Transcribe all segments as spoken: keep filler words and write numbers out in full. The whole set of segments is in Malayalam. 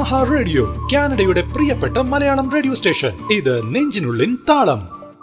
ആഹാ റേഡിയോ, കാനഡയുടെ പ്രിയപ്പെട്ട മലയാളം റേഡിയോ സ്റ്റേഷൻ. ഇത് നെഞ്ചിനുള്ളിൻ താളം.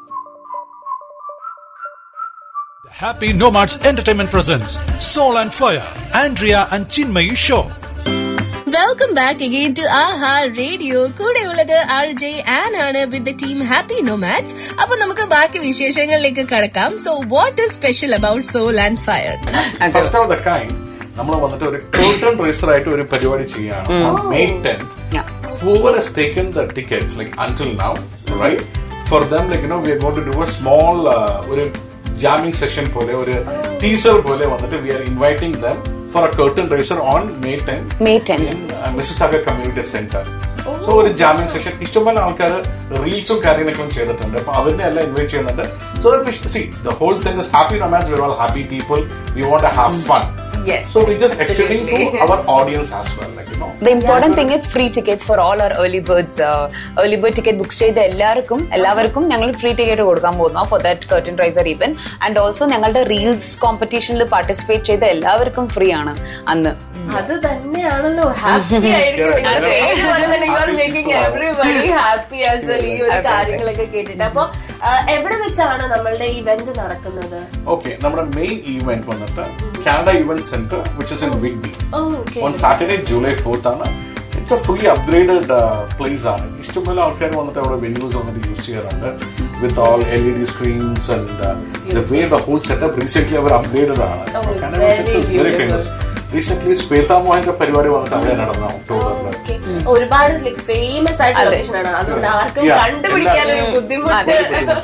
Happy Nomads Entertainment presents Soul and Fire, Andrea and Chinmayi Show. Welcome back again to Aha Radio. കൂടെ ഉള്ളത് ആർ ജെ ആൻ ആണ് with the team Happy Nomads. അപ്പോൾ നമുക്ക് ബാക്കി വിശേഷങ്ങളിലേക്ക് കടക്കാം. So what is special about Soul and Fire? First of the kind, നമ്മൾ വന്നിട്ട് ഒരു curtain raiser ആയിട്ട് ഒരു പരിപാടി ചെയ്യാണ്. May tenth. Yeah. Whoever has taken the tickets like until now, right? For them, like you know, we are going to do a small uh, ഒരു jamming session പോലെ ഒരു teaser പോലെ വന്നിട്ട് we are inviting them for a curtain raiser on May tenth. May tenth. In uh, Mississauga Community Center. Oh. So ഒരു jamming session. ഇഷ്ടംപോലെ ആൾക്കാർ റീൽസും കാര്യങ്ങളൊക്കെ ചെയ്തിട്ടുണ്ട്. അപ്പൊ അവരുടെ എല്ലാം ഇൻവൈറ്റ് ചെയ്യുന്നുണ്ട്. So that we see the whole thing is happy nomads. We're all happy people. We want to have fun. Yes. So we just extending to our audience as well, like you know. The important yeah. thing is free tickets for all our early birds. Uh, early bird ticket book ചെയ്ത എല്ലാവർക്കും എല്ലാവർക്കും ഞങ്ങൾ ഫ്രീ ടിക്കറ്റ് കൊടുക്കാൻ പോകുന്നു for that curtain raiser event. And also ഞങ്ങളുടെ റീൽസ് കോമ്പറ്റീഷനിൽ പാർട്ടിസിപ്പേറ്റ് ചെയ്ത എല്ലാവർക്കും ഫ്രീ ആണ് അന്ന്. അത് തന്നെയാണല്ലോ ഹാപ്പി ആയിരിക്കും. എവറിബഡി ഹാപ്പി ആസ് വെൽ ഈ ഒരു കാര്യങ്ങളൊക്കെ കേട്ടിട്ട്. അപ്പൊ എവിടെ വെച്ചാണ് നമ്മളുടെ ഇവന്റ് നടക്കുന്നത്? ഓക്കെ, നമ്മുടെ മെയിൻ ഇവന്റ് വന്നിട്ട് Canada event centre which is in വിഗ്ബി on Saturday July fourth ആണ്. It's A fully upgraded place ആണ്. ഇഷ്ടംപോലെ ആൾക്കാർ വന്നിട്ട് അവിടെ വെന്യൂസ് വന്നിട്ട് യൂസ് ചെയ്യാറുണ്ട് with all L E D screens and the way the whole setup recent our upgraded ആണ്. Very famous. റീസെന്റ് ശ്വേതാ മോഹന്റെ പരിപാടി വന്നിട്ട് അവിടെ നടന്ന ഒക്ടോബറിൽ. ഒരുപാട് ഫേമസ് ആയിട്ടുള്ള ലൊക്കേഷൻ ആണ്. അതുകൊണ്ട് ആർക്കും കണ്ടുപിടിക്കാൻ ഒരു ബുദ്ധിമുട്ട്.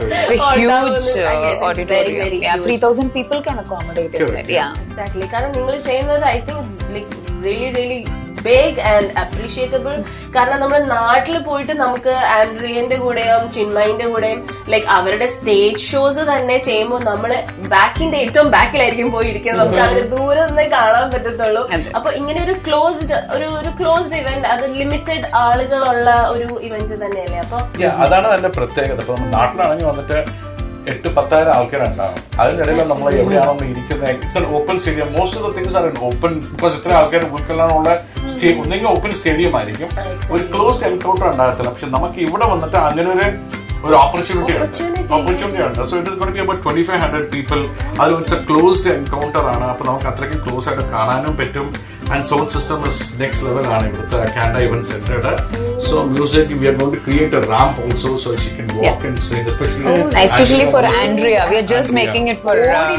എക്സാക്ട്ലി. കാരണം നിങ്ങൾ ചെയ്യുന്നത് I think like really really big and appreciable. കാരണം നമ്മുടെ നാട്ടിൽ പോയിട്ട് നമുക്ക് ആൻഡ്രിയന്റെ കൂടെയും ചിന്മയിന്റെ കൂടെയും ലൈക് അവരുടെ സ്റ്റേജ് ഷോസ് തന്നെ ചെയ്യുമ്പോൾ നമ്മള് ബാക്കിന്റെ ഏറ്റവും ബാക്കിലായിരിക്കും പോയിരിക്കുന്നത്. നമുക്ക് അവര് ദൂരെ നിന്ന് കാണാൻ പറ്റത്തുള്ളൂ. അപ്പൊ ഇങ്ങനെ ഒരു ക്ലോസ്ഡ് ഒരു ഒരു ക്ലോസ്ഡ് ഇവന്റ്, അത് ലിമിറ്റഡ് ആളുകളുള്ള ഒരു ഇവന്റ് തന്നെയല്ലേ? അപ്പൊ അതാണ് അതിന്റെ പ്രത്യേകത. ഇപ്പൊ നമ്മൾ നാട്ടിലാണെങ്കിൽ വന്നിട്ട് എട്ട് പത്തായിരം ആൾക്കാരുണ്ടാവും. അതിനിടയിൽ നമ്മൾ എവിടെയാണോ ഇരിക്കുന്നത്, it's an open stadium. Most of the things are open because ഇത്ര ആൾക്കാർ ഉൾക്കൊള്ളാനുള്ള ഒന്നെങ്കിൽ ഓപ്പൺ സ്റ്റേഡിയം ആയിരിക്കും. ഒരു ക്ലോസ്ഡ് എൻകൗണ്ടർ ഉണ്ടാകത്തില്ല. പക്ഷെ നമുക്ക് ഇവിടെ വന്നിട്ട് അങ്ങനെ ഒരു ഒരു ഓപ്പർച്യൂണിറ്റി ഉണ്ട് ഓപ്പർച്യൂണിറ്റി ഉണ്ട് so it is going to B about twenty five hundred people. അത് ഇറ്റ്സ് എ ക്ലോസ്ഡ് എൻകൗണ്ടർ ആണ്. അപ്പൊ നമുക്ക് അത്രയ്ക്ക് ക്ലോസ് ആയിട്ട് കാണാനും പറ്റും. And sound system is next level ആണ് ഇവിടുത്തെ Canada event സെന്ററുടെ. So music V are going to create A ramp also so Xi can walk and sing, especially especially for Andrea. V are just making it for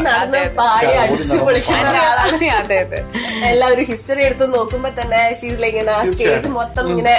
എല്ലാവരും ഹിസ്റ്ററി എടുത്ത് നോക്കുമ്പോ തന്നെ ഷീസ് ലൈക്ക് സ്റ്റേജ് മൊത്തം ഇങ്ങനെ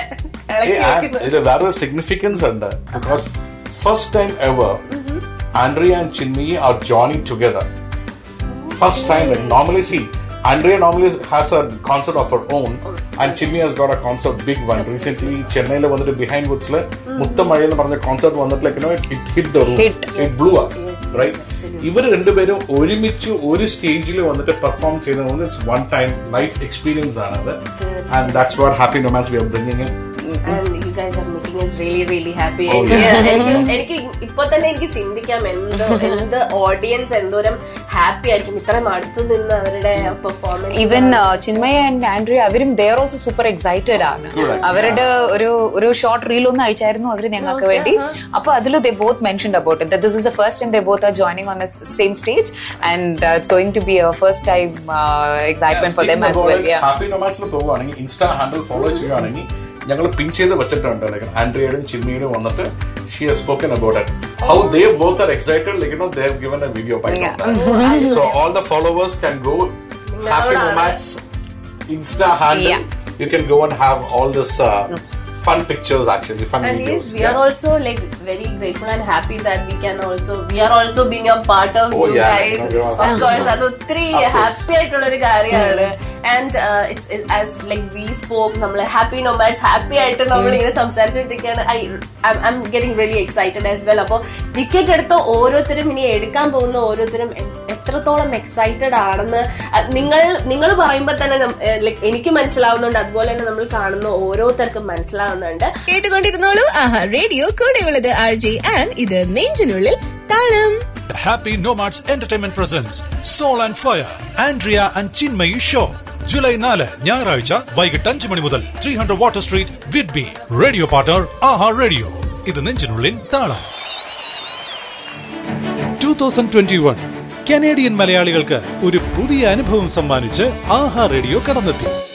ഇത് വേറെ സിഗ്നിഫിക്കൻസ് ഉണ്ട്. Because first time ever, mm-hmm. Andrea and Chinmayi are joining together. First okay. time, like normally see, Andrea normally has a concert of her own, okay. and Chinmayi has got a concert, big one. So, recently, Chennai le vandu behind woods le Mutta Mari nu parna concert vandu like you know it, it hit the roof, hit. it yes, blew up, yes, yes, right? Ivar rendu perum ഒരുമിച്ച് ഒരു സ്റ്റേജിൽ വന്നിട്ട് പെർഫോം ചെയ്യുന്നത് it's one time life experience ആണത്. And that's what Happy Nomads we are bringing in. And you guys are making us really really happy. Oh, yeah. എനിക്ക് എനിക്ക് ഇപ്പൊ തന്നെ എനിക്ക് ചിന്തിക്കാം എന്തോ എന്ത് ഓഡിയൻസ് എന്തോരം ഹാപ്പി ആയിരിക്കും ഇത്രയും അടുത്ത് നിന്ന് അവരുടെ performance. Even Chinmaya and Andrea അവരും they are also super excited ആണ്. അവരുടെ ഒരു ഒരു ഷോർട്ട് റീൽ ഒന്ന് അയച്ചായിരുന്നു അവര് ഞങ്ങൾക്ക് വേണ്ടി. അപ്പൊ അതിൽ ദേ both mentioned about it. This is the first time they both are joining on the same stage and it's going to B A first time excitement for them as well. Happy നൊമാഡ്സിൽ പോകുവാണെങ്കിൽ ഇൻസ്റ്റാ ഹാൻഡിൽ ഫോളോ ചെയ്യുകയാണെങ്കിൽ ഞങ്ങൾ പിൻ ചെയ്ത് വെച്ചിട്ടുണ്ട്. ലൈക്ക് ആൻഡ്രിയയുടെയും ചിന്മയുടെയും വന്നിട്ട് she has spoken about it. How they both are excited, like you know, they have given a video by yeah. that. So all the followers can go Happy Nomads Insta handle. Yeah. You can go and have all this uh, fun pictures, actually fun and videos. Yes, we yeah. are also like very grateful and happy that we can also we are also being a part of oh, you yeah. guys. No, of course, adu three happy aayittulla oru karyanu. And uh, it's it, as like we spoke, nammal Happy Nomads happy aayittu nammal ingane samsarichittikkana. I I'm, I'm getting really excited as well. Appo ticket edutho ഓരോരുത്തരും ഇനി എടുക്കാൻ പോകുന്ന ഓരോരുത്തരും എത്രത്തോളം എക്സൈറ്റഡ് ആണെന്ന് നിങ്ങൾ നിങ്ങൾ പറയുമ്പോൾ തന്നെ ലൈക്ക് എനിക്ക് മനസ്സിലാവുന്നുണ്ട്. അതുപോലെ തന്നെ നമ്മൾ കാണുന്ന ഓരോരുത്തർക്കും മനസ്സിലാവുന്നുണ്ട്. കേട്ടുകൊണ്ടിരുന്നോളൂ ആഹാ റേഡിയോ. കൂടെയുള്ളത് ആർ ജെ ആൻ. ഇത് നെഞ്ചിനുള്ളിൽ താളം. Happy Nomads Entertainment presents Soul and Fire, Andrea and Chinmayi Show. July നാല് ഞായറാഴ്ച വൈകിട്ട് അഞ്ചു മണി മുതൽ three hundred water street Whidbey. Radio partner ആഹാ റേഡിയോ. ഇത് നെഞ്ചിനുള്ളിൻ താളം. Two thousand twenty one Canadian മലയാളികൾക്ക് ഒരു പുതിയ അനുഭവം സമ്മാനിച്ച് ആഹാ റേഡിയോ കടന്നെത്തി.